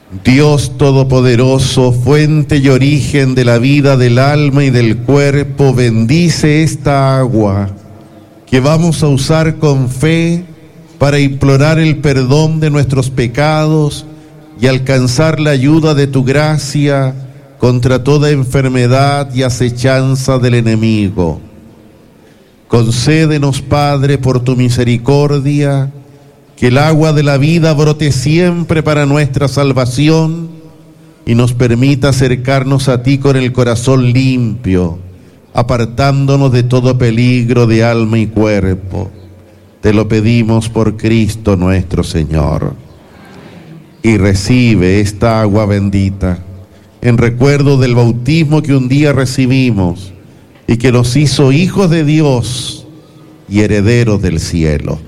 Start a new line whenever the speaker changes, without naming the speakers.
Dios Todopoderoso, fuente y origen de la vida del alma y del cuerpo, bendice esta agua que vamos a usar con fe para implorar el perdón de nuestros pecados y alcanzar la ayuda de tu gracia contra toda enfermedad y acechanza del enemigo. Concédenos, Padre, por tu misericordia, que el agua de la vida brote siempre para nuestra salvación y nos permita acercarnos a ti con el corazón limpio, apartándonos de todo peligro de alma y cuerpo. Te lo pedimos por Cristo nuestro Señor. Y recibe esta agua bendita en recuerdo del bautismo que un día recibimos y que nos hizo hijos de Dios y herederos del cielo.